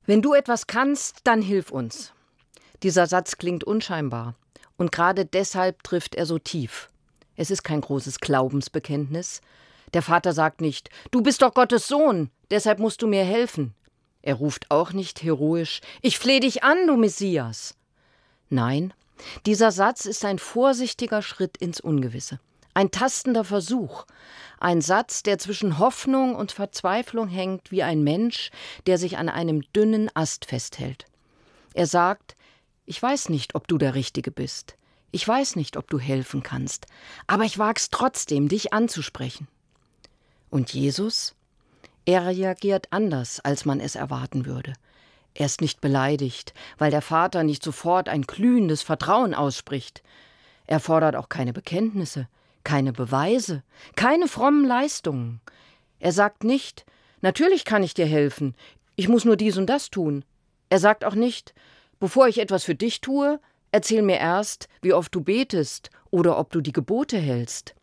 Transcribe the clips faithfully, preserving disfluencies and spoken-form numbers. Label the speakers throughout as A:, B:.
A: Wenn du etwas kannst, dann hilf uns. Dieser Satz klingt unscheinbar. Und gerade deshalb trifft er so tief. Es ist kein großes Glaubensbekenntnis. Der Vater sagt nicht, du bist doch Gottes Sohn, deshalb musst du mir helfen. Er ruft auch nicht heroisch, ich flehe dich an, du Messias. Nein, dieser Satz ist ein vorsichtiger Schritt ins Ungewisse. Ein tastender Versuch. Ein Satz, der zwischen Hoffnung und Verzweiflung hängt, wie ein Mensch, der sich an einem dünnen Ast festhält. Er sagt, ich weiß nicht, ob du der Richtige bist. Ich weiß nicht, ob du helfen kannst. Aber ich wag's trotzdem, dich anzusprechen. Und Jesus? Er reagiert anders, als man es erwarten würde. Er ist nicht beleidigt, weil der Vater nicht sofort ein glühendes Vertrauen ausspricht. Er fordert auch keine Bekenntnisse, keine Beweise, keine frommen Leistungen. Er sagt nicht, natürlich kann ich dir helfen, ich muss nur dies und das tun. Er sagt auch nicht, bevor ich etwas für dich tue, erzähl mir erst, wie oft du betest oder ob du die Gebote hältst.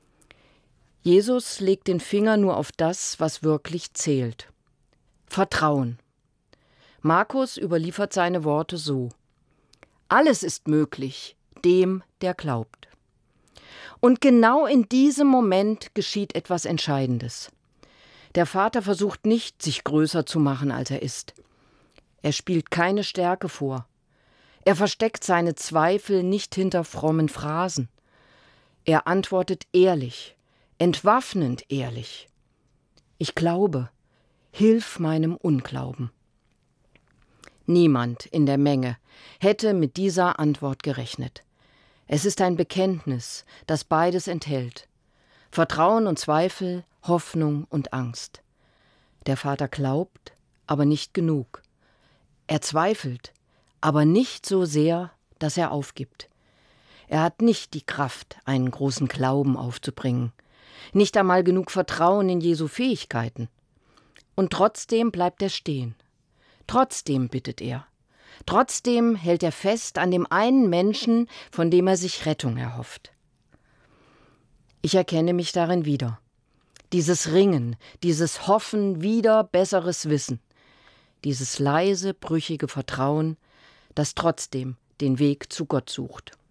A: Jesus legt den Finger nur auf das, was wirklich zählt. Vertrauen. Markus überliefert seine Worte so: Alles ist möglich, dem, der glaubt. Und genau in diesem Moment geschieht etwas Entscheidendes. Der Vater versucht nicht, sich größer zu machen, als er ist. Er spielt keine Stärke vor. Er versteckt seine Zweifel nicht hinter frommen Phrasen. Er antwortet ehrlich, entwaffnend ehrlich. Ich glaube, hilf meinem Unglauben. Niemand in der Menge hätte mit dieser Antwort gerechnet. Es ist ein Bekenntnis, das beides enthält. Vertrauen und Zweifel, Hoffnung und Angst. Der Vater glaubt, aber nicht genug. Er zweifelt, aber nicht so sehr, dass er aufgibt. Er hat nicht die Kraft, einen großen Glauben aufzubringen. Nicht einmal genug Vertrauen in Jesu Fähigkeiten. Und trotzdem bleibt er stehen. Trotzdem bittet er. Trotzdem hält er fest an dem einen Menschen, von dem er sich Rettung erhofft. Ich erkenne mich darin wieder. Dieses Ringen, dieses Hoffen wider besseres Wissen. Dieses leise, brüchige Vertrauen, das trotzdem den Weg zu Gott sucht.